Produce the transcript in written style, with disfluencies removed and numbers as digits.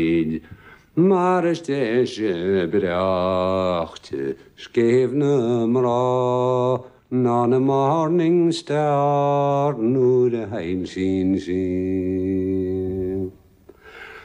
Maar is deze brachte, schreef nummer na de morning star, nu de heim zien.